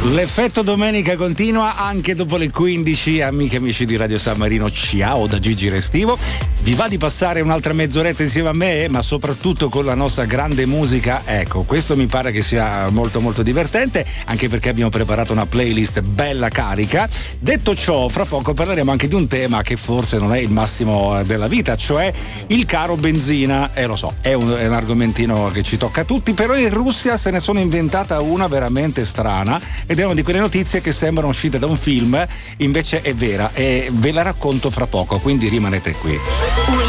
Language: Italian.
L'effetto domenica continua anche dopo le 15. Amiche e amici di Radio San Marino, ciao da Gigi Restivo. Vi va di passare un'altra mezz'oretta insieme a me, ma soprattutto con la nostra grande musica? Ecco, questo mi pare che sia molto molto divertente, anche perché abbiamo preparato una playlist bella carica. Detto ciò, fra poco parleremo anche di un tema che forse non è il massimo della vita, cioè il caro benzina. Lo so, è un argomentino che ci tocca a tutti, però in Russia se ne sono inventata una veramente strana ed è una di quelle notizie che sembrano uscite da un film, invece è vera e ve la racconto fra poco, quindi rimanete qui.